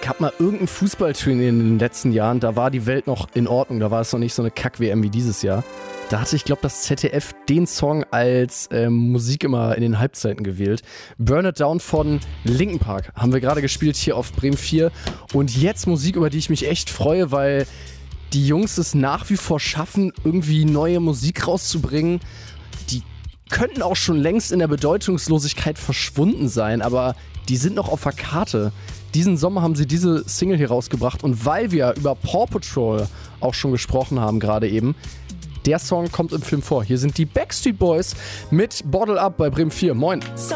gab mal irgendein Fußballturnier in den letzten Jahren, da war die Welt noch in Ordnung, da war es noch nicht so eine Kack-WM wie dieses Jahr. Da hatte ich glaube das ZDF den Song als Musik immer in den Halbzeiten gewählt. Burn It Down von Linkin Park haben wir gerade gespielt hier auf Bremen 4. Und jetzt Musik, über die ich mich echt freue, weil die Jungs es nach wie vor schaffen, irgendwie neue Musik rauszubringen. Die könnten auch schon längst in der Bedeutungslosigkeit verschwunden sein, aber die sind noch auf der Karte. Diesen Sommer haben sie diese Single hier rausgebracht und weil wir über Paw Patrol auch schon gesprochen haben gerade eben, der Song kommt im Film vor. Hier sind die Backstreet Boys mit Bottle Up bei Bremen 4. Moin.